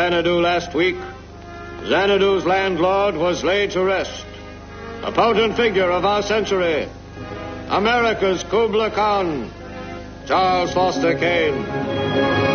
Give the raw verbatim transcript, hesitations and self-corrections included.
Xanadu last week, Xanadu's landlord was laid to rest. A potent figure of our century, America's Kubla Khan, Charles Foster Kane.